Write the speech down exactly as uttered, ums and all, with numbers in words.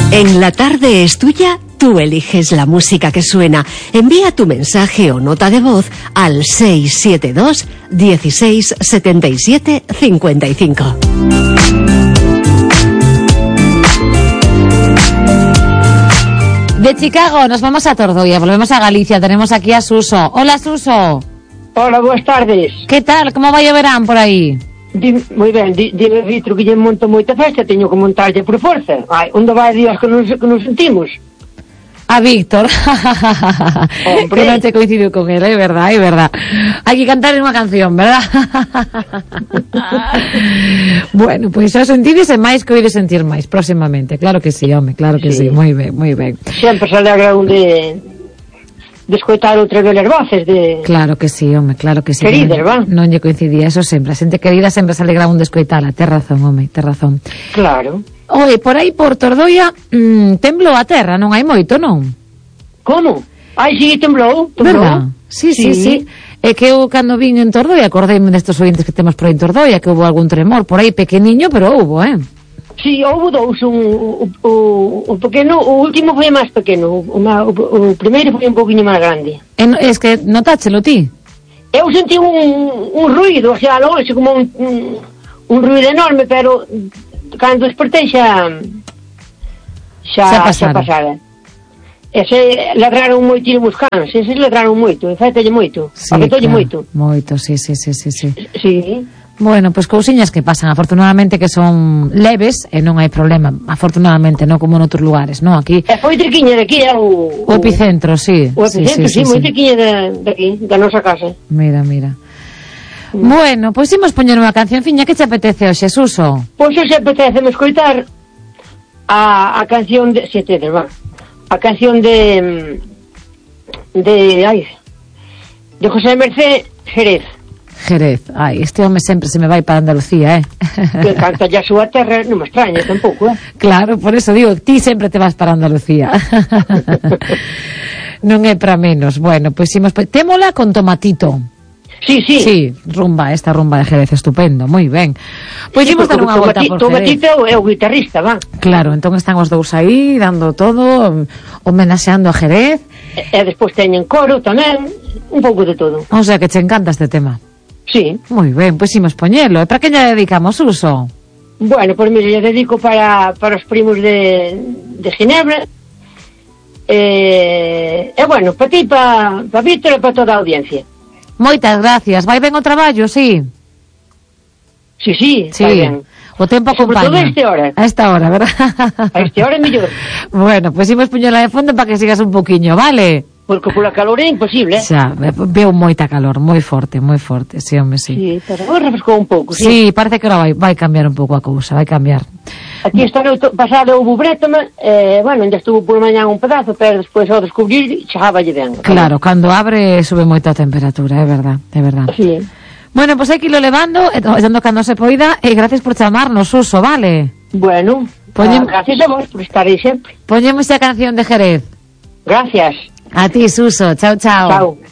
En La Tarde es Tuya, tú eliges la música que suena. Envía tu mensaje o nota de voz al seis siete dos, dieciséis, setenta y siete, cincuenta y cinco. De Chicago nos vamos a Tordoia, volvemos a Galicia, tenemos aquí a Suso. Hola, Suso. Hola, boas tardes. Que tal? Como vai o verán por aí? Di, moi ben, di, dime Vitro que lle monto moita festa, teño que montarlle por forza. Ai, onde vai Dios que nos, que nos sentimos? A Víctor. Que non te coincido con él, é verdad, é verdad. Hai que cantar unha canción, verdad? Bueno, pois pues, xa sentidese máis que oíde sentir máis próximamente. Claro que sí, home, claro que sí, sí. Moi ben, moi ben. Sempre se alegra un de... de escoitar outra vez as voces de... Claro que sí, home, claro que sí. Queridas, va? Non lle coincidía, eso sempre. A xente querida sempre se alegra un de escoitala. Tes razón, home, tes razón. Claro. Oi, por aí por Tordoia mmm, temblou a terra, non hai moito, non? Como? Ai, si, temblou, temblou. Verdad? Sí, sí, sí, sí. É que eu cando vin en Tordoia, acordeime destes ointes que temos por aí en Tordoia, que houve algún tremor por aí pequeniño, pero houve, eh? Si, houve dous, un, o, o, o pequeno, o último foi máis pequeno, o, o, o primeiro foi un pouquinho máis grande. En, es que notáchelo ti? Eu senti un, un ruido, o sea, longe, como un, un, un ruido enorme, pero cando despertei xa xa, xa pasara. Xa pasara. Ese ladraron moitísimos cans, ese ladraron moito, enfétalle moito, sí, afectolle claro, moito. Moito, sí, sí, sí, sí, sí. Sí. Bueno, pois pues, cousiñas que pasan, afortunadamente que son leves e non hai problema, afortunadamente, non como noutros lugares, non? Aquí. E foi triquiña de aquí, é o, o epicentro, sí. O epicentro, sí, sí, sí, sí, moi triquiña de, de aquí, da nosa casa. Mira, mira. Mm. Bueno, pois pues, imos poñer unha canciónfiña que che apetece hoxe, Suso. Pois hoxe apetece me escoitar a, a canción de, se tedes, va, a canción de de, ai, de José Mercé Jerez. Jerez, ai, este home sempre se me vai para Andalucía, eh? Que canta ya a súa terra, non me extraña tampouco, eh? Claro, por eso digo, ti sempre te vas para Andalucía. Non é para menos. Bueno, pois pues, imos, témola con Tomatito. Sí, sí. Sí, rumba, esta rumba de Jerez, estupendo, moi ben. Pois pues, sí, imos dar unha volta por Jerez. Tomatito é o guitarrista, va. Claro, entón están os dous aí, dando todo, homenaxeando a Jerez. E, e despois teñen coro tamén, un pouco de todo. O sea, que che encanta este tema. Sí. Moi ben, pois pues imos poñelo. E para que lle dedicamos, Uso? Bueno, pois pues, mire, lle dedico para, para os primos de, de Ginebra. E, e bueno, para ti, para, para Víctor e para toda a audiencia. Moitas gracias. Vai ben o traballo, sí? Sí, sí, sí. vai ben. O tempo acompaña. Sobre todo a esta hora. A esta hora, verdad? A esta hora é mellor. Bueno, pois pues imos poñela de fondo para que sigas un poquinho, vale? Porque pola calor é imposible, eh? Xa, veo moita calor, moi forte, moi forte, sí, home, sí. Sí, pero agora refrescou un pouco, sí. Sí, parece que ahora vai, vai cambiar un pouco a cousa, vai cambiar. Aquí esta noite pasada houve brétoma, eh, bueno, ainda estuvo por mañá un pedazo, pero despois ao descubrir chegáballe ben. Claro, cando abre sube moito a temperatura, é verdad, é verdad. Sí. Bueno, pois pues hai que irlo levando, levando cando se poida, e gracias por chamarnos, Uso, vale? Bueno, Poñem... ah, gracias a vos por estar aí sempre. Poñemos a canción de Jerez. Gracias. A ti, Suso. Chao, chao. Chao.